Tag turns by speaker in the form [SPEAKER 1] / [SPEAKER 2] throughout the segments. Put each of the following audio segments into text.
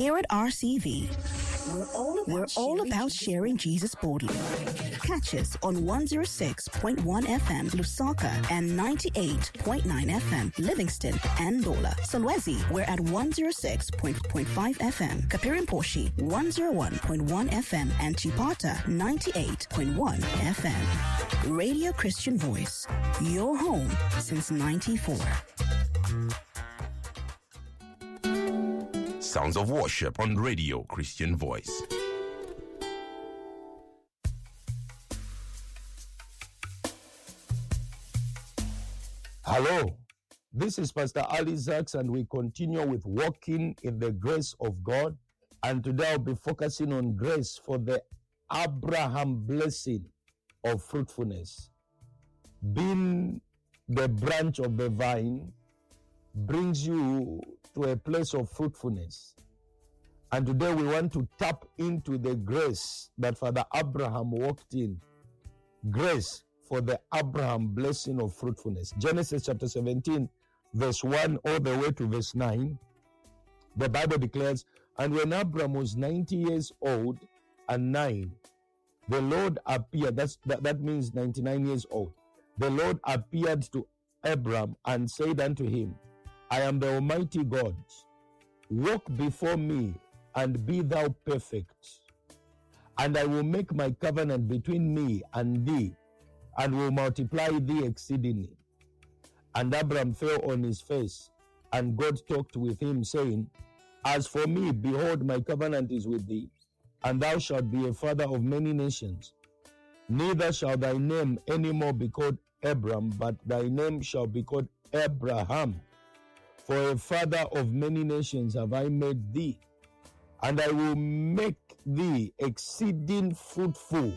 [SPEAKER 1] Here at RCV, we're all about sharing Jesus boldly. Catch us on 106.1 FM Lusaka and 98.9 FM Livingston and Dola. Solwezi, we're at 106.5 FM. Kapirimposhi, 101.1 FM and Chipata, 98.1 FM. Radio Christian Voice, your home since 94.
[SPEAKER 2] Sounds of worship on Radio Christian Voice.
[SPEAKER 3] Hello, this is Pastor Ali Zaks, and we continue with walking in the grace of God. And today I'll be focusing on grace for the Abraham blessing of fruitfulness. Being the branch of the vine brings you to a place of fruitfulness. And today we want to tap into the grace that Father Abraham walked in. Grace for the Abraham blessing of fruitfulness. Genesis chapter 17, verse 1 all the way to verse 9. The Bible declares, and when Abraham was 90 years old and 9, the Lord appeared. That means 99 years old. The Lord appeared to Abraham and said unto him, I am the Almighty God. Walk before me and be thou perfect. And I will make my covenant between me and thee, and will multiply thee exceedingly. And Abraham fell on his face, and God talked with him, saying, As for me, behold, my covenant is with thee, and thou shalt be a father of many nations. Neither shall thy name any more be called Abram, but thy name shall be called Abraham. For a father of many nations have I made thee, and I will make thee exceeding fruitful.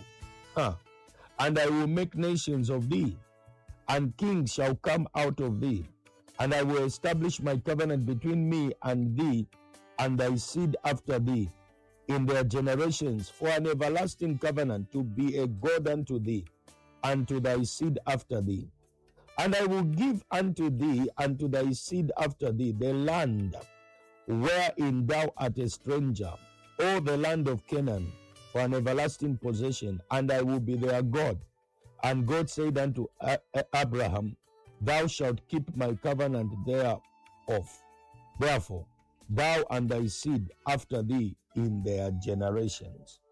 [SPEAKER 3] And I will make nations of thee, and kings shall come out of thee. And I will establish my covenant between me and thee, and thy seed after thee, in their generations, for an everlasting covenant, to be a God unto thee, and to thy seed after thee. And I will give unto thee and to thy seed after thee the land wherein thou art a stranger, all the land of Canaan, for an everlasting possession, and I will be their God. And God said unto Abraham, Thou shalt keep my covenant thereof. Therefore, thou and thy seed after thee in their generations.